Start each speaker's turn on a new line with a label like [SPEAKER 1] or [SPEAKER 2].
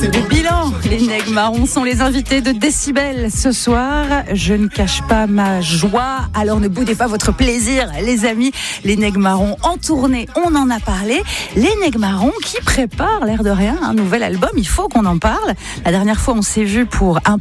[SPEAKER 1] Le bilan, les Nègres Marrons sont les invités de Décibel ce soir. Je ne cache pas ma joie, alors ne boudez pas votre plaisir, les amis. Les Nègres Marrons en tournée, on en a parlé. Les Nègres Marrons qui préparent, l'air de rien, un nouvel album, il faut qu'on en parle. La dernière fois, on s'est vu pour un